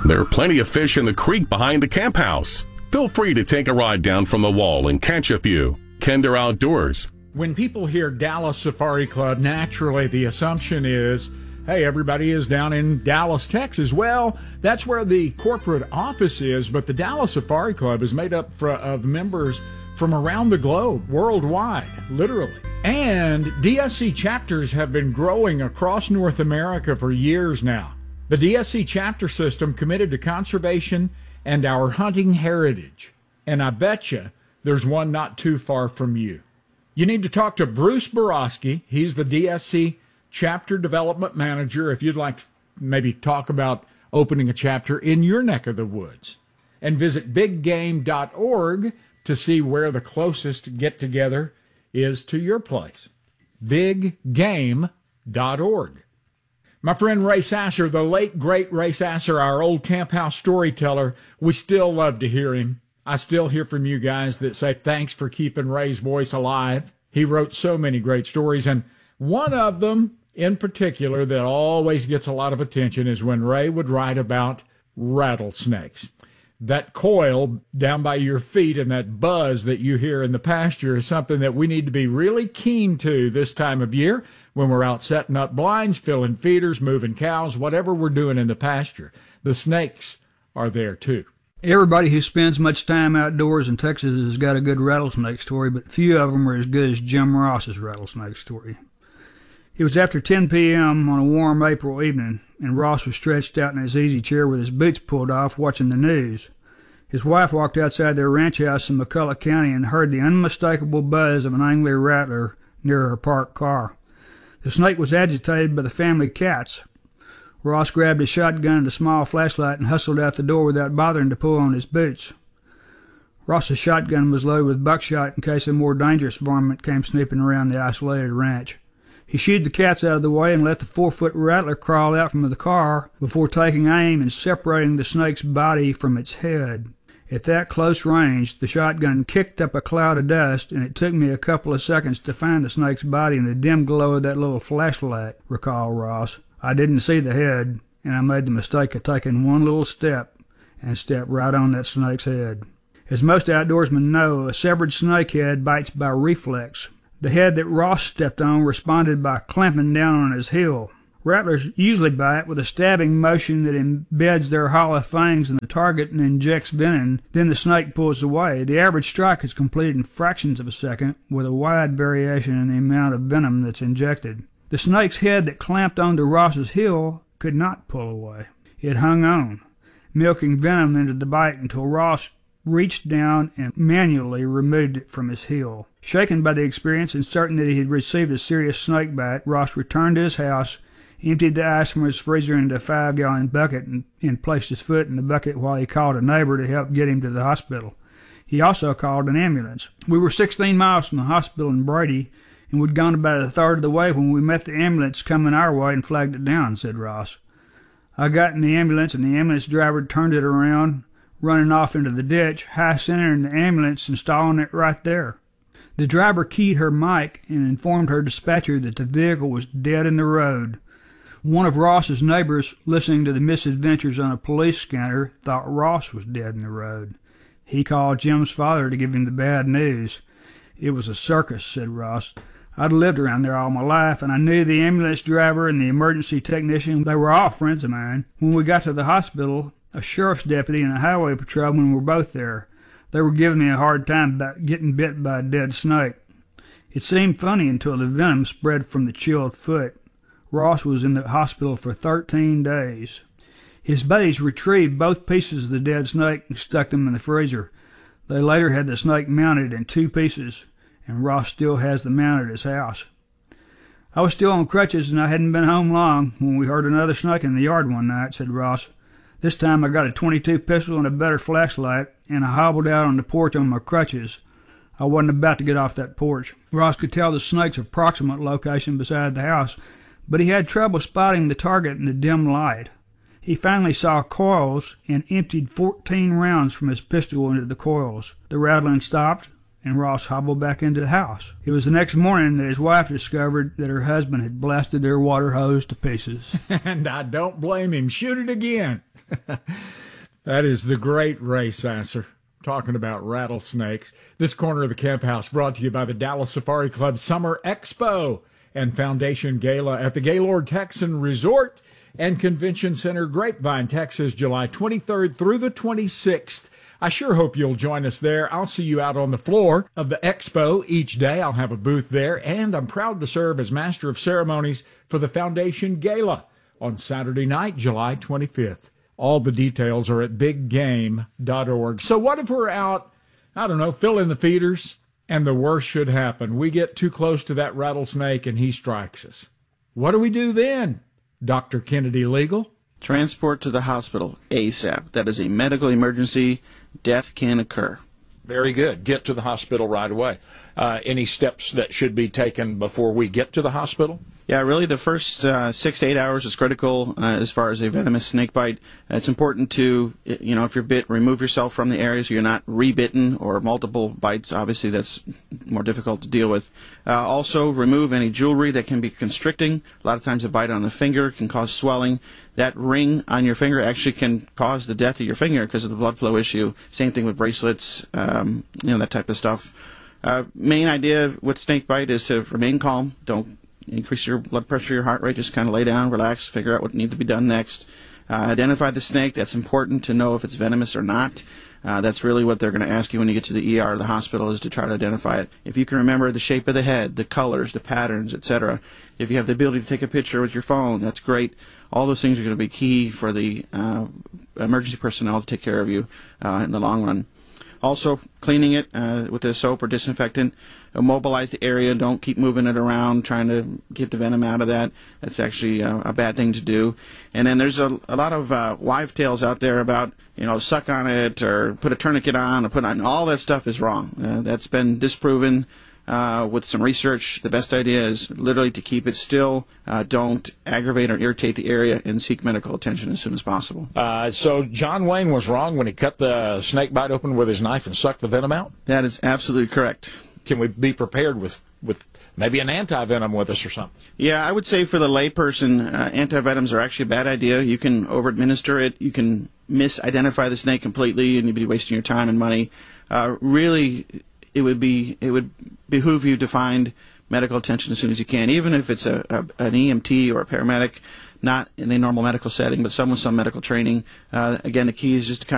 There are plenty of fish in the creek behind the camp house. Feel free to take a ride down from the wall and catch a few. Kinder Outdoors. When people hear Dallas Safari Club, naturally the assumption is, hey, everybody is down in Dallas, Texas. Well, that's where the corporate office is, but the Dallas Safari Club is made up of members from around the globe, worldwide, literally. And DSC chapters have been growing across North America for years now. The DSC chapter system committed to conservation and our hunting heritage. And I bet you there's one not too far from you. You need to talk to Bruce Borowski. He's the DSC Chapter Development Manager if you'd like to maybe talk about opening a chapter in your neck of the woods. And visit biggame.org to see where the closest get-together is to your place. biggame.org. My friend Ray Sasser, the late, great Ray Sasser, our old camp house storyteller, we still love to hear him. I still hear from you guys that say thanks for keeping Ray's voice alive. He wrote so many great stories, and one of them in particular that always gets a lot of attention is when Ray would write about rattlesnakes. That coil down by your feet and that buzz that you hear in the pasture is something that we need to be really keen to this time of year when we're out setting up blinds, filling feeders, moving cows, whatever we're doing in the pasture. The snakes are there too. Everybody who spends much time outdoors in Texas has got a good rattlesnake story, but few of them are as good as Jim Ross's rattlesnake story. It was after 10 p.m. on a warm April evening, and Ross was stretched out in his easy chair with his boots pulled off watching the news. His wife walked outside their ranch house in McCulloch County and heard the unmistakable buzz of an angry rattler near her parked car. The snake was agitated by the family cats. Ross grabbed his shotgun and a small flashlight and hustled out the door without bothering to pull on his boots. Ross's shotgun was loaded with buckshot in case a more dangerous varmint came snooping around the isolated ranch. He shooed the cats out of the way and let the 4-foot rattler crawl out from the car before taking aim and separating the snake's body from its head. At that close range, the shotgun kicked up a cloud of dust, and it took me a couple of seconds to find the snake's body in the dim glow of that little flashlight, recalled Ross. I didn't see the head, and I made the mistake of taking one little step and stepped right on that snake's head. As most outdoorsmen know, a severed snake head bites by reflex. The head that Ross stepped on responded by clamping down on his heel. Rattlers usually bite with a stabbing motion that embeds their hollow fangs in the target and injects venom. Then the snake pulls away. The average strike is completed in fractions of a second, with a wide variation in the amount of venom that's injected. The snake's head that clamped onto Ross's heel could not pull away. It hung on, milking venom into the bite until Ross reached down and manually removed it from his heel. Shaken by the experience and certain that he had received a serious snake bite, Ross returned to his house, emptied the ice from his freezer into a 5-gallon bucket, and placed his foot in the bucket while he called a neighbor to help get him to the hospital. He also called an ambulance. We were 16 miles from the hospital in Brady, and we'd gone about a third of the way when we met the ambulance coming our way and flagged it down, said Ross. I got in the ambulance, and the ambulance driver turned it around, running off into the ditch, high-centering the ambulance and stalling it right there. The driver keyed her mic and informed her dispatcher that the vehicle was dead in the road. One of Ross's neighbors, listening to the misadventures on a police scanner, thought Ross was dead in the road. He called Jim's father to give him the bad news. It was a circus, said Ross. I'd lived around there all my life, and I knew the ambulance driver and the emergency technician. They were all friends of mine. When we got to the hospital, a sheriff's deputy and a highway patrolman were both there. They were giving me a hard time about getting bit by a dead snake. It seemed funny until the venom spread from the chilled foot. Ross was in the hospital for 13 days. His buddies retrieved both pieces of the dead snake and stuck them in the freezer. They later had the snake mounted in 2 pieces, and Ross still has the mount at his house. I was still on crutches, and I hadn't been home long when we heard another snake in the yard one night, said Ross. This time I got a .22 pistol and a better flashlight, and I hobbled out on the porch on my crutches. I wasn't about to get off that porch. Ross could tell the snake's approximate location beside the house, but he had trouble spotting the target in the dim light. He finally saw coils and emptied 14 rounds from his pistol into the coils. The rattling stopped, and Ross hobbled back into the house. It was the next morning that his wife discovered that her husband had blasted their water hose to pieces. And I don't blame him. Shoot it again. That is the great Ray Sasser talking about rattlesnakes. This corner of the Camp House brought to you by the Dallas Safari Club Summer Expo and Foundation Gala at the Gaylord Texan Resort and Convention Center, Grapevine, Texas, July 23rd through the 26th. I sure hope you'll join us there. I'll see you out on the floor of the expo each day. I'll have a booth there, and I'm proud to serve as Master of Ceremonies for the Foundation Gala on Saturday night, July 25th. All the details are at biggame.org. So what if we're out, I don't know, filling the feeders, and the worst should happen? We get too close to that rattlesnake and he strikes us. What do we do then, Dr. Kennedy Legal? Transport to the hospital ASAP. That is a medical emergency. Death can occur. Very good. Get to the hospital right away. Any steps that should be taken before we get to the hospital? Yeah, really the first 6 to 8 hours is critical as far as a venomous snake bite. It's important to, if you're bit, remove yourself from the area so you're not rebitten or multiple bites. Obviously, that's more difficult to deal with. Also, remove any jewelry that can be constricting. A lot of times a bite on the finger can cause swelling. That ring on your finger actually can cause the death of your finger because of the blood flow issue. Same thing with bracelets, that type of stuff. Main idea with snake bite is to remain calm. Don't increase your blood pressure, your heart rate. Just kind of lay down, relax, figure out what needs to be done next. Identify the snake. That's important to know if it's venomous or not. That's really what they're going to ask you when you get to the ER or the hospital, is to try to identify it. If you can remember the shape of the head, the colors, the patterns, etc. If you have the ability to take a picture with your phone, that's great. All those things are going to be key for the emergency personnel to take care of you in the long run. Also, cleaning it with a soap or disinfectant. Immobilize the area. Don't keep moving it around, trying to get the venom out of that. That's actually a bad thing to do. And then there's a lot of wives' tales out there about, suck on it or put a tourniquet on or put on. All that stuff is wrong. That's been disproven with some research. The best idea is literally to keep it still. Don't aggravate or irritate the area, and seek medical attention as soon as possible. So John Wayne was wrong when he cut the snake bite open with his knife and sucked the venom out? That is absolutely correct. Can we be prepared with maybe an anti-venom with us or something? Yeah, I would say for the layperson, anti-venoms are actually a bad idea. You can over-administer it. You can misidentify the snake completely, and you'd be wasting your time and money. Really, it would behoove you to find medical attention as soon as you can, even if it's an EMT or a paramedic, not in a normal medical setting, but someone with some medical training. Again, the key is just to kind of